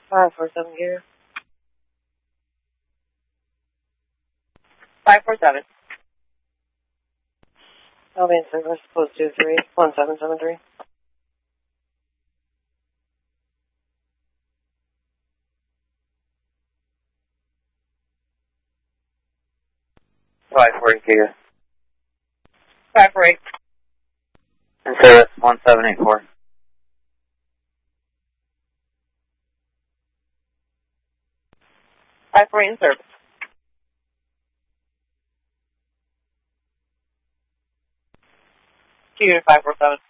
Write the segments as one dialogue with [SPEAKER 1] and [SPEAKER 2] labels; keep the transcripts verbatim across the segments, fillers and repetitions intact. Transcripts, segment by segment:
[SPEAKER 1] Five four seven gear. Five four seven. I'll be in service. Close two three one seven seven three.
[SPEAKER 2] Five four eight gear.
[SPEAKER 1] Five four eight.
[SPEAKER 2] In service one seven eight four.
[SPEAKER 1] Five four eight in service. Two unit five four seven.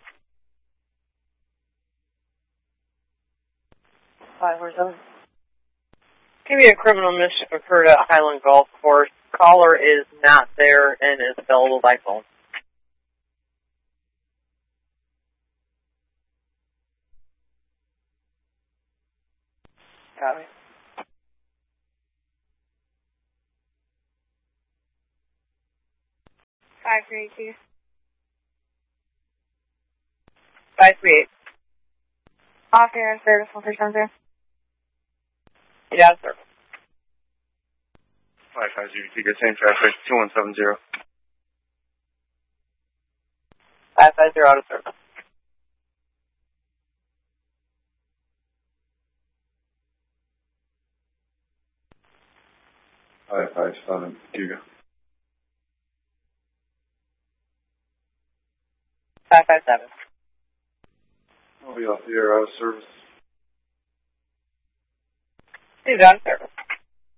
[SPEAKER 1] Five four seven. Give me a criminal mission occurred at Highland Golf Course. Caller is not there and is available by phone. Got it. Five three eight two. Five three eight. Off air service one three seven zero. Yeah, sir.
[SPEAKER 3] Five five zero two, get same traffic, two one seven zero.
[SPEAKER 1] Five five zero out of service.
[SPEAKER 3] Five five seven, Giga.
[SPEAKER 1] Five five seven.
[SPEAKER 3] I'll be off the air, out of service.
[SPEAKER 1] He's out of service.